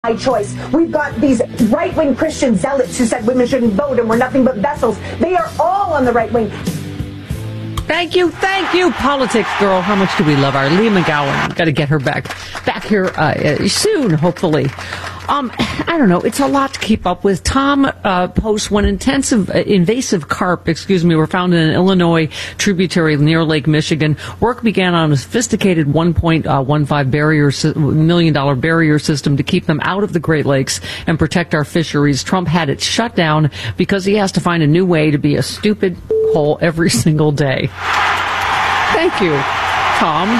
choice. We've got these right-wing Christian zealots who said women shouldn't vote and we're nothing but vessels. They are all on the right wing. Thank you, politics girl. How much do we love our Leah McGowan? Got to get her back here soon, hopefully. I don't know. It's a lot to keep up with. Tom posts when invasive carp, were found in an Illinois tributary near Lake Michigan. Work began on a sophisticated $1.15 million barrier system to keep them out of the Great Lakes and protect our fisheries. Trump had it shut down because he has to find a new way to be a stupid hole every single day. Thank you, Tom.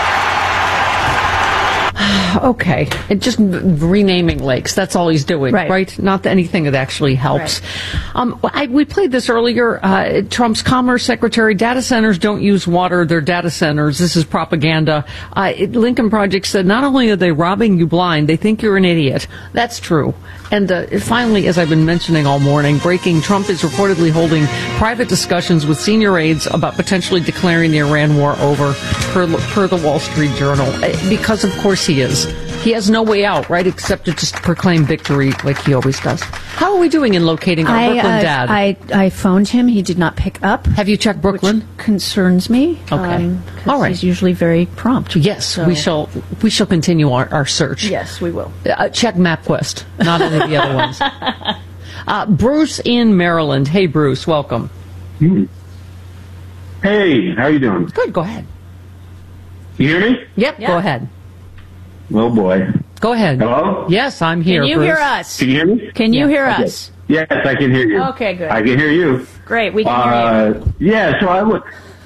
Okay, and just renaming lakes. That's all he's doing, right? Not anything that actually helps. Right. We played this earlier. Trump's Commerce Secretary, data centers don't use water. They're data centers. This is propaganda. Lincoln Project said not only are they robbing you blind, they think you're an idiot. That's true. And finally, as I've been mentioning all morning, breaking, Trump is reportedly holding private discussions with senior aides about potentially declaring the Iran war over, per the Wall Street Journal, because of course he is. He has no way out, right, except to just proclaim victory like he always does. How are we doing in locating our Brooklyn dad? I phoned him. He did not pick up. Have you checked Brooklyn? Which concerns me. Okay. All right. He's usually very prompt. Yes, so. We shall continue our search. Yes, we will. Check MapQuest, not any of the other ones. Bruce in Maryland. Hey, Bruce, welcome. Hey, how you doing? Good, go ahead. You hear me? Yep, go ahead. Oh, boy. Go ahead. Hello? Yes, I'm here, Can you Bruce. hear us? Can you hear me? Can you hear us? Yes, I can hear you. Okay, good. I can hear you. Great, we can hear you. Yeah, so I want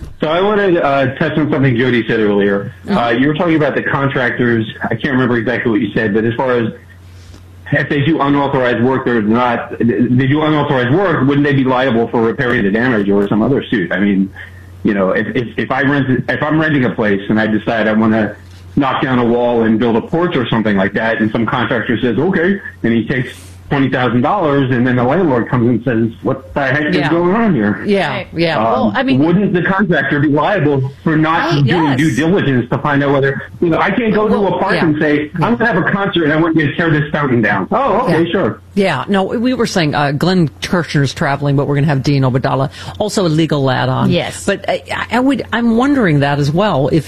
to touch on something Jody said earlier. You were talking about the contractors. I can't remember exactly what you said, but as far as if they do unauthorized work or not, they do unauthorized work, wouldn't they be liable for repairing the damage or some other suit? I mean, you know, if I'm renting a place and I decide I want to knock down a wall and build a porch or something like that, and some contractor says, okay, and he takes $20,000, and then the landlord comes and says, what the heck is going on here? Yeah. Well, I mean, wouldn't the contractor be liable for not doing due diligence to find out whether, you know, I can't go to a park and say, I'm going to have a concert and I want you to tear this fountain down. Oh, okay, sure. Yeah, no, we were saying Glenn Kirshner's traveling, but we're going to have Dean Obadala, also a legal lad on. Yes. But I'm wondering that as well. If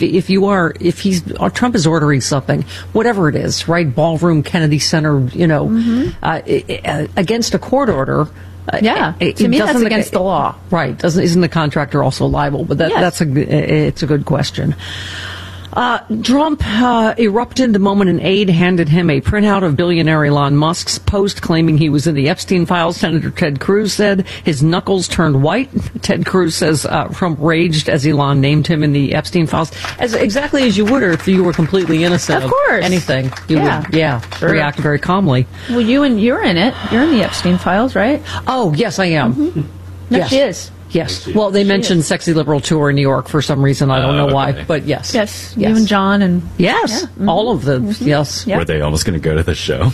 Trump is ordering something, whatever it is, right? Ballroom, Kennedy Center, you know, against a court order. To me that's against the law. Right. Isn't the contractor also liable? But it's a good question. Trump erupted the moment an aide handed him a printout of billionaire Elon Musk's post claiming he was in the Epstein files. Senator Ted Cruz said his knuckles turned white. Ted Cruz says Trump raged as Elon named him in the Epstein files, exactly as you would if you were completely innocent of anything. You would react very calmly. Well, you're in it. You're in the Epstein files, right? Oh, yes, I am. Mm-hmm. No, yes. she is. Yes. Well, they mentioned Sexy Liberal Tour in New York for some reason. I don't know why, but yes. Yes. You and John and... Yes. Yeah. Mm-hmm. All of them. Mm-hmm. Yes. Were they almost going to go to the show?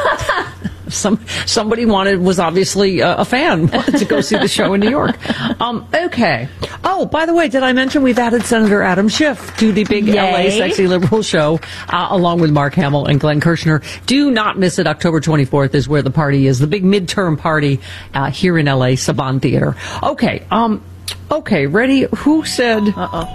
Somebody was obviously a fan, wanted to go see the show in New York. Okay. Oh, by the way, did I mention we've added Senator Adam Schiff to the big LA Sexy Liberal show, along with Mark Hamill and Glenn Kirshner. Do not miss it. October 24th is where the party is, the big midterm party here in LA, Saban Theater. Okay. Okay, ready? Who said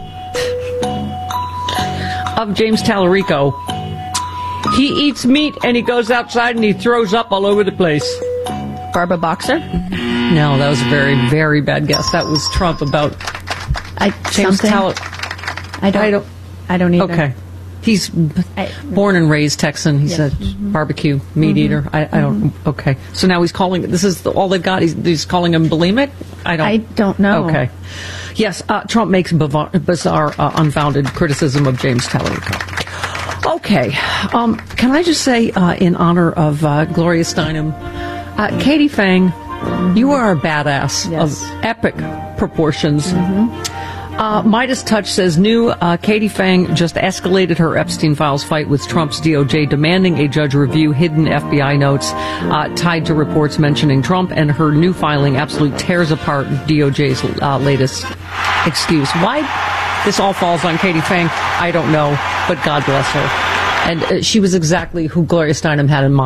of James Tallarico, he eats meat and he goes outside and he throws up all over the place? Barbara Boxer? No, that was a very, very bad guess. That was Trump about James Tallarico. I don't either. Okay. He's born and raised Texan. He's a barbecue meat eater. I don't. Okay. So now he's calling. This is all they've got. He's calling him bulimic. I don't know. Okay. Yes. Trump makes bizarre, unfounded criticism of James Tallarico. Okay. Can I just say, in honor of Gloria Steinem, Katie Fang, you are a badass of epic proportions. Midas Touch says new Katie Fang just escalated her Epstein Files fight with Trump's DOJ, demanding a judge review hidden FBI notes tied to reports mentioning Trump, and her new filing absolutely tears apart DOJ's latest excuse. Why this all falls on Katie Fang, I don't know, but God bless her. And she was exactly who Gloria Steinem had in mind.